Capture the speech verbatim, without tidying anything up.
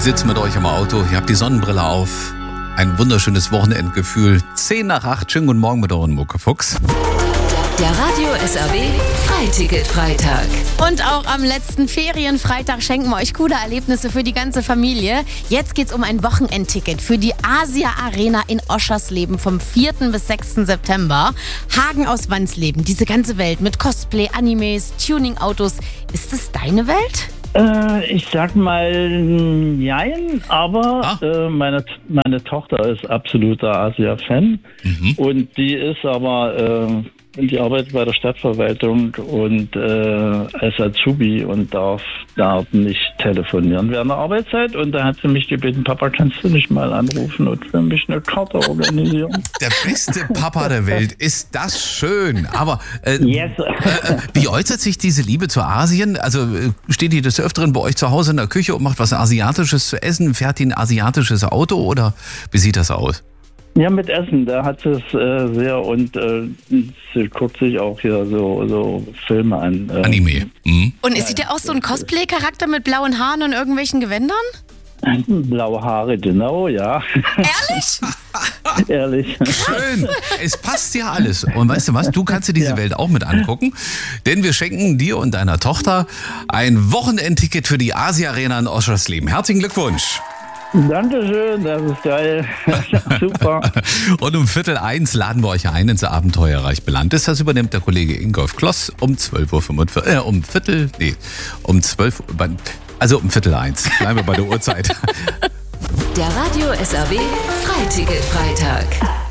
sitzt mit euch im Auto, ihr habt die Sonnenbrille auf. Ein wunderschönes Wochenendgefühl. Zehn nach acht, schönen guten Morgen mit euren Muckefuchs. Der Radio S R B Freiticket-Freitag. Und auch am letzten Ferienfreitag schenken wir euch coole Erlebnisse für die ganze Familie. Jetzt geht's um ein Wochenendticket für die Asia Arena in Oschersleben vom vierten bis sechsten September. Hagen aus Wansleben, diese ganze Welt mit Cosplay, Animes, Tuning-Autos. Ist das deine Welt? Äh, ich sag mal, nein, aber Ah. äh, meine, meine Tochter ist absoluter Asia-Fan Mhm. und die ist aber, äh, die arbeitet bei der Stadtverwaltung und äh, als Azubi und darf, darf nicht telefonieren während der Arbeitszeit und da hat sie mich gebeten, Papa, kannst du nicht mal anrufen und für mich eine Karte organisieren? Der beste Papa der Welt, ist das schön. Aber äh, Yes. äh, wie äußert sich diese Liebe zu Asien? Also äh, steht die des Öfteren bei euch zu Hause in der Küche und macht was Asiatisches zu essen? Fährt die ein asiatisches Auto oder wie sieht das aus? Ja, mit Essen, da hat sie es äh, sehr und äh, sie guckt sich auch hier so, so Filme an. Äh, Anime. Mhm. Und ist sie ja auch so ein Cosplay-Charakter mit blauen Haaren und irgendwelchen Gewändern? Blaue Haare, genau, ja. Ehrlich? Ehrlich. Schön, es passt ja alles. Und weißt du was, du kannst dir diese Ja. Welt auch mit angucken, denn wir schenken dir und deiner Tochter ein Wochenendticket für die Asia Arena in Oschersleben. Herzlichen Glückwunsch. Dankeschön, das ist geil. Super. Und um Viertel eins laden wir euch ein ins Abenteuerreich Belantes. Das übernimmt der Kollege Ingolf Kloss um zwölf Uhr fünfundvierzig, äh, um Viertel, nee, um zwölf Uhr, also um Viertel eins. Bleiben wir bei der Uhrzeit. Der Radio S R B Freiticket-Freitag.